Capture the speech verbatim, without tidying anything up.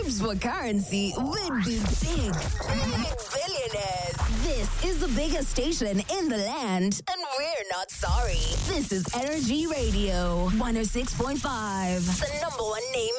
babes with currency would be big, big billionaires. This is the biggest station in the land, and we're not sorry. This is Energy Radio one oh six point five, the number one name